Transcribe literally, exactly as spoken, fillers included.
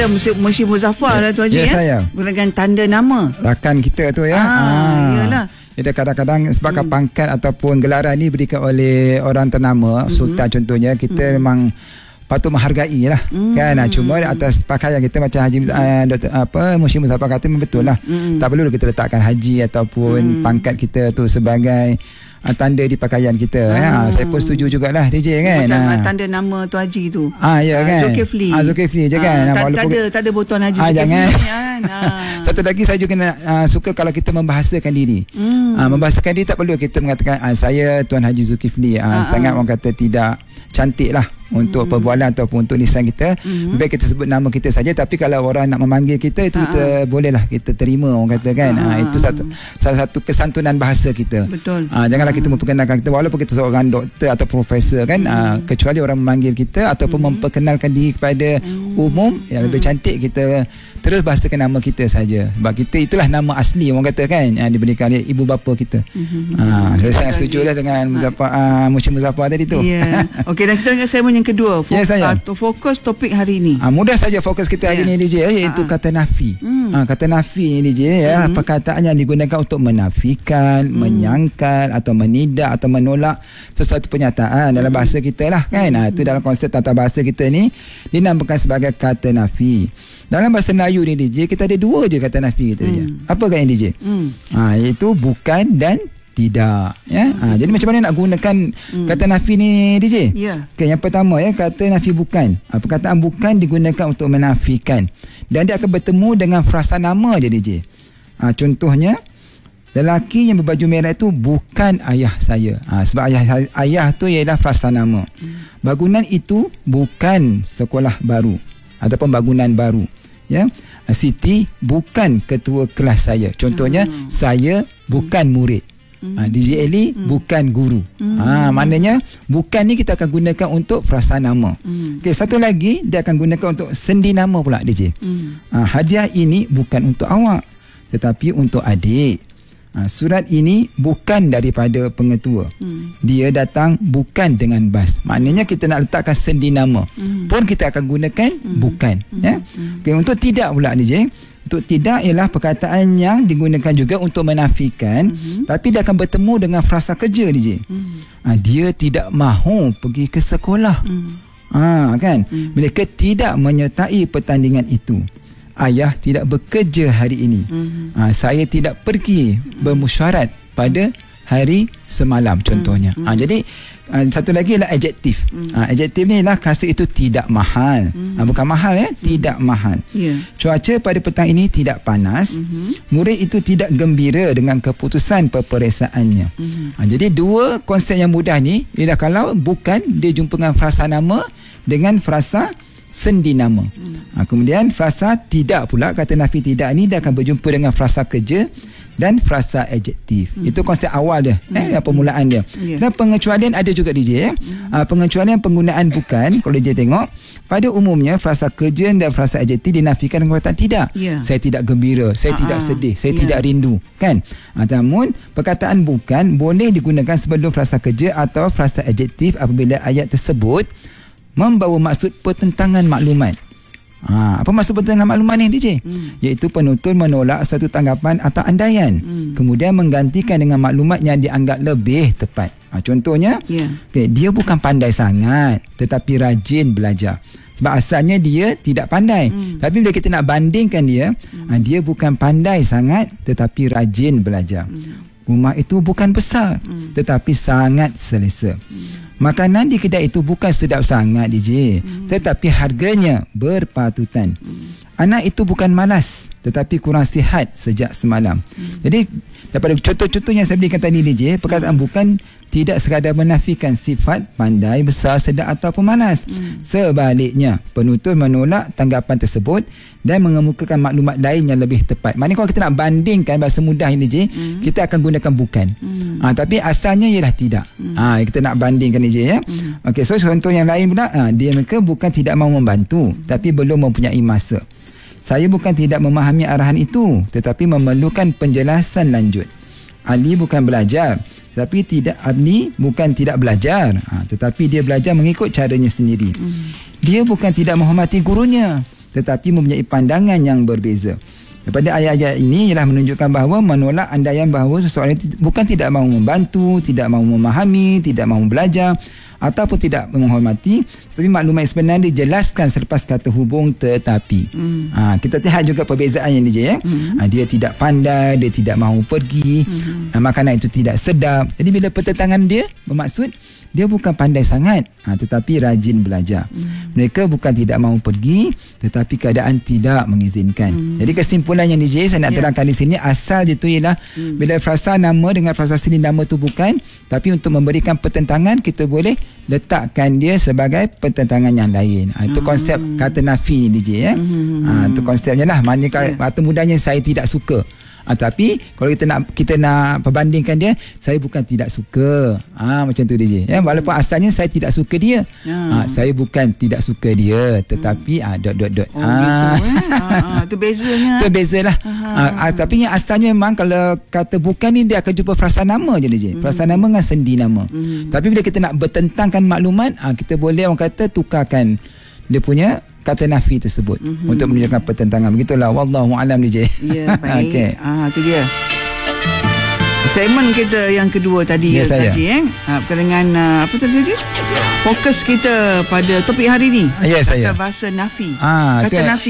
Mesti, mesti Muzaffar ya, lah tu Haji ya, ya. Saya. Dengan tanda nama. Rakan kita tu ya. Ah, ah. Iyalah. Dia kadang-kadang sebabkan hmm. pangkat ataupun gelaran ni berikan oleh orang ternama, hmm. sultan contohnya, kita hmm. memang patut menghargai lah hmm. kan. Cuma atas pakaian kita macam Haji uh, Doktor apa Muhsin Muzaffar kata betul lah. Hmm. Tak perlu kita letakkan haji ataupun hmm. pangkat kita tu sebagai uh, tanda di pakaian kita. Hmm. Ya. Saya pun setuju jugalah D J kan. Macam ha. tanda nama tu Haji tu. Ah ya kan. Zulkifli. Ah Zulkifli je kan. Ah, tak ada tak ada botuan Haji. Ah, jangan. Kan? Ah. Satu lagi saya juga nak, uh, suka kalau kita membahasakan diri. Hmm. Uh, membahasakan diri tak perlu kita mengatakan uh, saya Tuan Haji Zulkifli. Uh, ah, sangat ah. orang kata tidak cantik lah untuk hmm. perbualan ataupun untuk lisan kita. Hmm. Lebih baik kita sebut nama kita saja. Tapi kalau orang nak memanggil kita, itu ah. kita bolehlah kita terima orang kata kan. Ah. Uh, itu satu salah satu kesantunan bahasa kita. Betul. Uh, janganlah hmm. kita memperkenalkan kita walaupun kita seorang doktor atau profesor kan. Hmm. Uh, kecuali orang memanggil kita ataupun hmm. memperkenalkan diri kepada hmm. umum, yang lebih cantik kita terus bahasakan nama kita saja. Sebab kita itulah nama asli orang kata kan, yang diberikan oleh ibu bapa kita. Mm-hmm. Ha, saya sangat setuju lah dengan Muzaffar, uh, Muhsin Muzaffar tadi tu. Ya. Yeah. Okey, dan kita dengan segmen yang kedua. Fokus, ya, uh, fokus topik hari ini. Ha, mudah saja fokus kita hari yeah. ini D J, iaitu uh-huh. kata nafi. Mm. Ha, kata nafi ni D J ya, mm-hmm. perkataan yang digunakan untuk menafikan, mm. menyangkal atau menidak atau menolak sesuatu pernyataan dalam bahasa kita lah kan. Ha, itu dalam konsep tata bahasa kita ni dinamakan sebagai kata nafi. Dalam bahasa Melayu ni D J, kita ada dua je kata nafi kita je. Hmm. Apa kan D J? Hmm. Ha, iaitu bukan dan tidak. Ya. Ha, jadi macam mana nak gunakan hmm. kata nafi ni D J? Yeah. Okay, yang pertama ya, kata nafi bukan. Ha, perkataan bukan digunakan untuk menafikan. Dan dia akan bertemu dengan frasa nama je D J. Ha, contohnya, lelaki yang berbaju merah itu bukan ayah saya. Ha, sebab ayah ayah tu ialah frasa nama. Hmm. Bangunan itu bukan sekolah baru ataupun bangunan baru. Ya, Siti bukan ketua kelas saya. Contohnya, hmm. saya bukan murid. Hmm. Ha, D J Eli hmm. bukan guru. Hmm. Ha, maknanya bukan ni kita akan gunakan untuk frasa nama. Hmm. Okey, satu lagi dia akan gunakan untuk sendi nama pula D J. Hmm. Ha, hadiah ini bukan untuk awak, tetapi untuk adik. Ha, surat ini bukan daripada pengetua. Hmm. Dia datang bukan dengan bas. Maknanya kita nak letakkan sendi nama. Hmm. Pun kita akan gunakan hmm. bukan. Hmm. Ya. Hmm. Okay, untuk tidak pula D J. Untuk tidak ialah perkataan yang digunakan juga untuk menafikan, hmm. tapi dia akan bertemu dengan frasa kerja D J. Hmm. Ha, dia tidak mahu pergi ke sekolah. Hmm. Ha, kan? Hmm. Mereka tidak menyertai pertandingan itu. Ayah tidak bekerja hari ini. Mm-hmm. Ha, saya tidak pergi bermusyarat pada hari semalam contohnya. Mm-hmm. Ha, jadi uh, satu lagi ialah adjektif. Mm-hmm. Ha, adjektif ni ialah kasa itu tidak mahal. Mm-hmm. Ha, bukan mahal ya, mm-hmm. tidak mahal. Yeah. Cuaca pada petang ini tidak panas. Mm-hmm. Murid itu tidak gembira dengan keputusan peperiksaannya. Mm-hmm. Ha, jadi dua konsep yang mudah ni ialah kalau bukan dia jumpa dengan frasa nama dengan frasa sendi nama. Hmm. Ha, kemudian frasa tidak pula, kata nafi tidak ni dia akan berjumpa dengan frasa kerja dan frasa adjektif. Hmm. Itu konsep awal dia, hmm. eh, permulaan dia. Yeah. Dan pengecualian ada juga D J. Eh. Hmm. Ha, pengecualian penggunaan bukan, kalau D J tengok, pada umumnya frasa kerja dan frasa adjektif dinafikan dengan perkataan tidak. Yeah. Saya tidak gembira, saya Ha-ha. tidak sedih, saya yeah. tidak rindu, kan? Ha, namun perkataan bukan boleh digunakan sebelum frasa kerja atau frasa adjektif apabila ayat tersebut membawa maksud pertentangan maklumat. Ha, apa maksud pertentangan maklumat ni D J? Hmm. Iaitu penutur menolak satu tanggapan atau andaian, hmm. kemudian menggantikan dengan maklumat yang dianggap lebih tepat. Ha, contohnya, yeah. okay, dia bukan pandai sangat tetapi rajin belajar. Sebab asalnya dia tidak pandai. Hmm. Tapi bila kita nak bandingkan dia, hmm. ha, dia bukan pandai sangat tetapi rajin belajar. Hmm. Rumah itu bukan besar, hmm. tetapi sangat selesa. Hmm. Makanan di kedai itu bukan sedap sangat D J, hmm. tetapi harganya berpatutan. Hmm. Anak itu bukan malas, tetapi kurang sihat sejak semalam. Hmm. Jadi daripada contoh-contoh yang saya berikan tadi D J, perkataan hmm. bukan tidak sekadar menafikan sifat pandai, besar, sedap atau pemalas. Hmm. Sebaliknya, penutur menolak tanggapan tersebut dan mengemukakan maklumat lain yang lebih tepat. Maknanya kalau kita nak bandingkan bahasa mudah ini D J, hmm. kita akan gunakan bukan. Hmm. Ha, tapi asalnya ialah tidak. Hmm. Ha, kita nak bandingkan D J ya. Hmm. Okey, so contoh yang lain pula, ha, dia mereka bukan tidak mahu membantu, hmm. tapi belum mempunyai masa. Saya bukan tidak memahami arahan itu, tetapi memerlukan penjelasan lanjut. Ali bukan belajar, tetapi tidak Ali bukan tidak belajar, ha, tetapi dia belajar mengikut caranya sendiri. Hmm. Dia bukan tidak menghormati gurunya, tetapi mempunyai pandangan yang berbeza. Daripada ayat-ayat ini ialah menunjukkan bahawa menolak andaian bahawa seseorang itu bukan tidak mahu membantu, tidak mahu memahami, tidak mahu belajar ataupun tidak menghormati, tetapi maklumat sebenar dijelaskan selepas kata hubung tetapi. Hmm. Ha, kita lihat juga perbezaannya ni je ya. Hmm. Ha, dia tidak pandai, dia tidak mahu pergi, hmm. ha, makanan itu tidak sedap. Jadi bila pertentangan dia bermaksud dia bukan pandai sangat, ha, tetapi rajin belajar. Hmm. Mereka bukan tidak mahu pergi, tetapi keadaan tidak mengizinkan. Hmm. Jadi kesimpulannya ni je, saya nak yeah. terangkan di sini, asal dia tu ialah hmm. bila frasa nama dengan frasa sini nama tu bukan, tapi untuk memberikan pertentangan kita boleh letakkan dia sebagai pertentangan yang lain. Ha, itu hmm. konsep kata nafi ni D J ya. Hmm. Ha, itu konsepnya lah. Maknanya yeah. kata mudahnya saya tidak suka. Ha, tapi kalau kita nak kita nak perbandingkan dia, saya bukan tidak suka. Ah ha, macam tu D J. Ya, walaupun asalnya saya tidak suka dia. Ha, saya bukan tidak suka dia, tetapi ah ha, dot dot dot. Oh, ha gitu eh. Ha, tu bezanya. Tu bezalah. Ha, ha, tapi yang asalnya memang kalau kata bukan ni dia akan jumpa frasa nama je D J. Frasa nama dengan sendi nama. Hmm. Tapi bila kita nak bertentangkan maklumat, ah ha, kita boleh orang kata tukarkan dia punya kata nafi tersebut mm-hmm. untuk menunjukkan pertentangan. Begitulah, wallahu alam D J. Ya, baik. Okay. Ah, tu dia. Segmen kita yang kedua tadi ya, ya tadi eh. Ha, dengan uh, apa tadi dia? Fokus kita pada topik hari ni. Ya, saya. Kata bahasa nafi. Ah, kata nafi